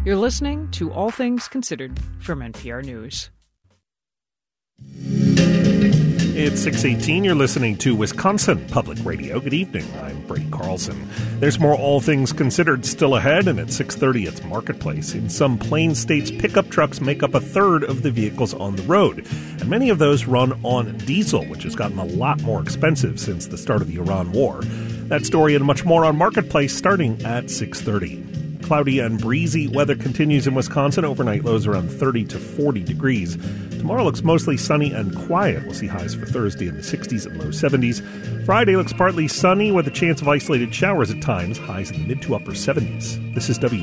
You're listening to All Things Considered from NPR News. It's 6:18. You're listening to Wisconsin Public Radio. Good evening. I'm Brady Carlson. There's more All Things Considered still ahead, and at 6:30 it's Marketplace. In some Plain states, pickup trucks make up a third of the vehicles on the road, and many of those run on diesel, which has gotten a lot more expensive since the start of the Iran war. That story and much more on Marketplace starting at 6:30. Cloudy and breezy weather continues in Wisconsin. Overnight lows around 30 to 40 degrees. Tomorrow looks mostly sunny and quiet. We'll see highs for Thursday in the 60s and low 70s. Friday looks partly sunny with a chance of isolated showers at times. Highs in the mid to upper 70s. This is